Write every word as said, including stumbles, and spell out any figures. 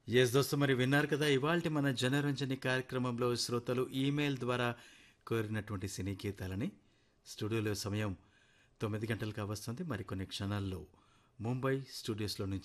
yes దోస్తు మరి విన్నారు కదా ఇవాల్టి మన జనరంజని కార్యక్రమంలో శ్రోతలు ఈమెయిల్ ద్వారా కోరినటువంటి సినీ గీతాలని స్టూడియోలో సమయం తొమ్మిది గంటలు కావస్తుంది మరికొన్ని క్షణాల్లో ముంబై స్టూడియోస్లో నుంచి